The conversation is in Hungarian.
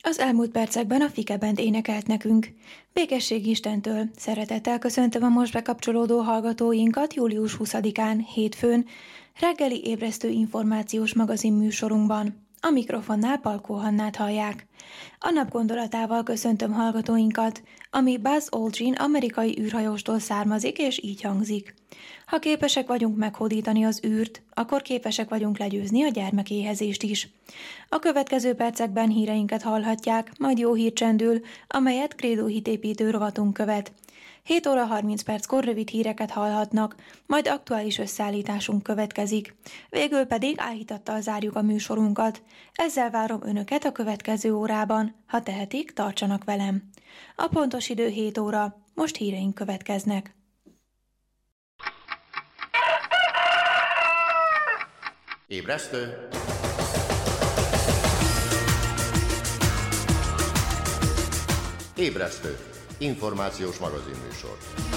Az elmúlt percekben a Fike Band énekelt nekünk. Békesség Istentől! Szeretettel köszöntöm a most bekapcsolódó hallgatóinkat július 20-án, hétfőn, reggeli ébresztő információs magazin műsorunkban. A mikrofonnál Palkó Hannát hallják. A nap gondolatával köszöntöm hallgatóinkat, ami Buzz Aldrin amerikai űrhajóstól származik, és így hangzik. Ha képesek vagyunk meghódítani az űrt, akkor képesek vagyunk legyőzni a gyermekéhezést is. A következő percekben híreinket hallhatják, majd jó hír csendül, amelyet Credo hitépítő rovatunk követ. 7 óra 30 perckor rövid híreket hallhatnak, majd aktuális összeállításunk következik. Végül pedig áhítattal zárjuk a műsorunkat. Ezzel várom önöket a következő órában. Ha tehetik, tartsanak velem. A pontos idő 7 óra, most híreink következnek. Ébresztő! Ébresztő! Információs magazinműsor.